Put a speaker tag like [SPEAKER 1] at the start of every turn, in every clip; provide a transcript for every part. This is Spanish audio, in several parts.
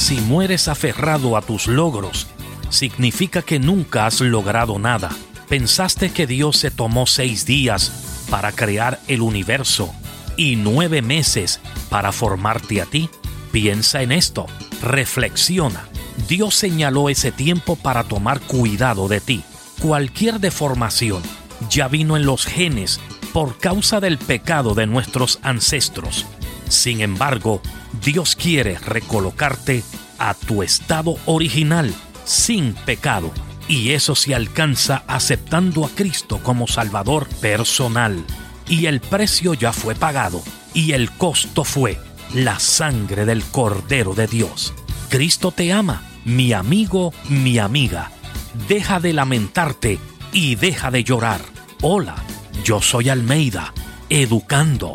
[SPEAKER 1] Si mueres aferrado a tus logros, significa que nunca has logrado nada. ¿Pensaste que Dios se tomó 6 días para crear el universo y 9 meses para formarte a ti? Piensa en esto, reflexiona. Dios señaló ese tiempo para tomar cuidado de ti. Cualquier deformación ya vino en los genes por causa del pecado de nuestros ancestros. Sin embargo, Dios quiere recolocarte a tu estado original, sin pecado. Y eso se alcanza aceptando a Cristo como Salvador personal. Y el precio ya fue pagado. Y el costo fue la sangre del Cordero de Dios. Cristo te ama, mi amigo, mi amiga. Deja de lamentarte y deja de llorar. Hola, yo soy Almeida, educando.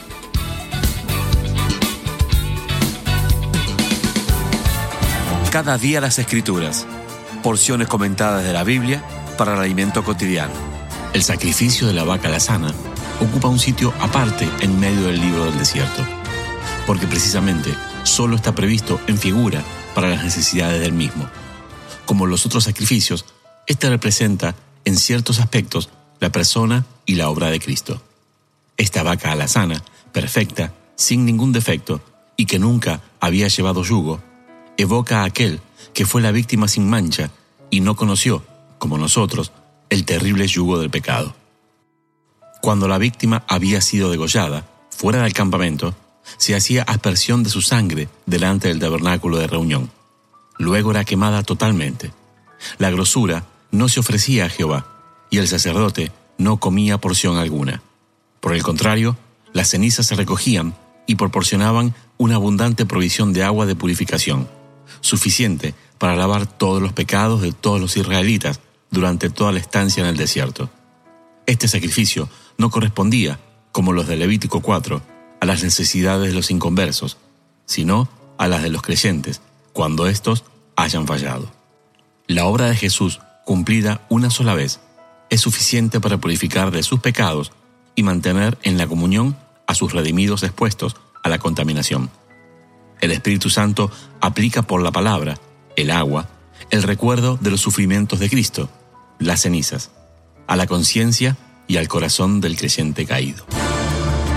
[SPEAKER 2] Cada día las Escrituras. Porciones comentadas de la Biblia para el alimento cotidiano. El sacrificio de la vaca alazana ocupa un sitio aparte en medio del libro del desierto, porque precisamente solo está previsto en figura para las necesidades del mismo. Como los otros sacrificios, este representa, en ciertos aspectos, la persona y la obra de Cristo. Esta vaca alazana, perfecta, sin ningún defecto, y que nunca había llevado yugo, evoca a aquel que fue la víctima sin mancha y no conoció, como nosotros, el terrible yugo del pecado. Cuando la víctima había sido degollada, fuera del campamento, se hacía aspersión de su sangre delante del tabernáculo de reunión. Luego era quemada totalmente. La grosura no se ofrecía a Jehová, y el sacerdote no comía porción alguna. Por el contrario, las cenizas se recogían y proporcionaban una abundante provisión de agua de purificación, suficiente para lavar todos los pecados de todos los israelitas durante toda la estancia en el desierto. Este sacrificio no correspondía, como los de Levítico 4, a las necesidades de los inconversos, sino a las de los creyentes, cuando éstos hayan fallado. La obra de Jesús, cumplida una sola vez, es suficiente para purificar de sus pecados y mantener en la comunión a sus redimidos expuestos a la contaminación. El Espíritu Santo aplica por la palabra, el agua, el recuerdo de los sufrimientos de Cristo, las cenizas, a la conciencia y al corazón del creyente caído.